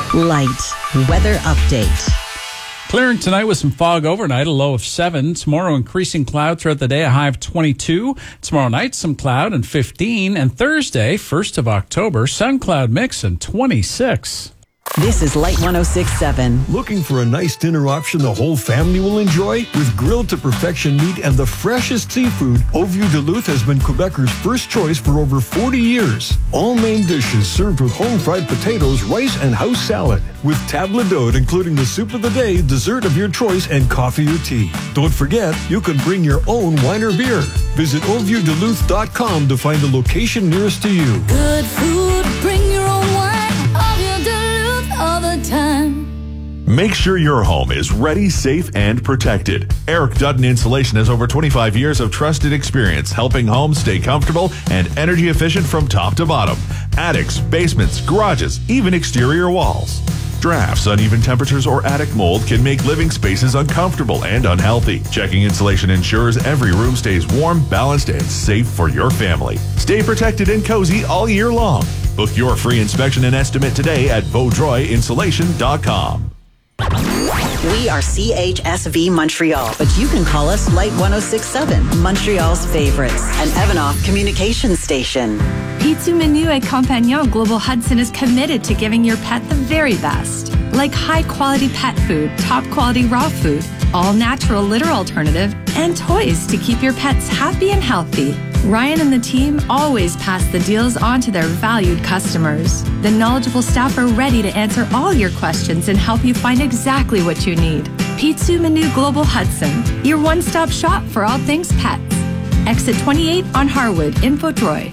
Light weather update. Clearing tonight with some fog overnight, a low of 7. Tomorrow, increasing cloud throughout the day, a high of 22. Tomorrow night, some cloud and 15. And Thursday, 1st of October, sun cloud mix and 26. This is Light 106.7. Looking for a nice dinner option the whole family will enjoy? With grilled to perfection meat and the freshest seafood, Hautevue Duluth has been Quebecers' first choice for over 40 years. All main dishes served with home-fried potatoes, rice, and house salad. With table d'hôte, including the soup of the day, dessert of your choice, and coffee or tea. Don't forget, you can bring your own wine or beer. Visit HauteviewDuluth.com to find the location nearest to you. Good food, bring your own wine. Hautevue Duluth all the time. Make sure your home is ready, safe, and protected. Eric Dutton Insulation has over 25 years of trusted experience helping homes stay comfortable and energy efficient from top to bottom. Attics, basements, garages, even exterior walls. Drafts, uneven temperatures, or attic mold can make living spaces uncomfortable and unhealthy. Checking insulation ensures every room stays warm, balanced, and safe for your family. Stay protected and cozy all year long. Book your free inspection and estimate today at vaudreuilinsulation.com. We are CHSV Montreal, but you can call us Light 106.7, Montreal's favorites, an Evanoff communication station. Pizza Menu et Compagnon Global Hudson is committed to giving your pet the very best. Like high-quality pet food, top-quality raw food, all-natural litter alternative, and toys to keep your pets happy and healthy. Ryan and the team always pass the deals on to their valued customers. The knowledgeable staff are ready to answer all your questions and help you find exactly what you need. Pizza Menu Global Hudson, your one-stop shop for all things pets. Exit 28 on Harwood in Vaudreuil.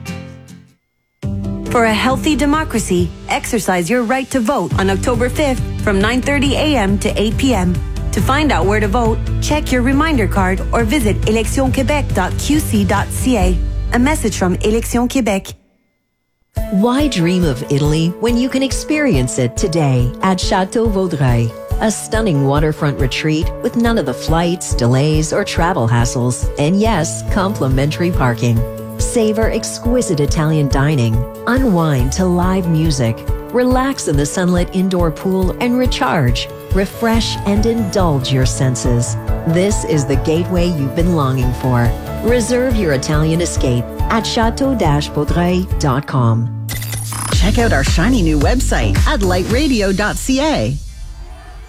For a healthy democracy, exercise your right to vote on October 5th from 9:30 a.m. to 8 p.m. To find out where to vote, check your reminder card or visit electionquebec.qc.ca. A message from Élections Québec. Why dream of Italy when you can experience it today at Chateau Vaudreuil? A stunning waterfront retreat with none of the flights, delays, or travel hassles. And yes, complimentary parking. Savor exquisite Italian dining, unwind to live music, relax in the sunlit indoor pool and recharge, refresh and indulge your senses. This is the gateway you've been longing for. Reserve your Italian escape at chateau-vaudreuil.com. Check out our shiny new website at lightradio.ca.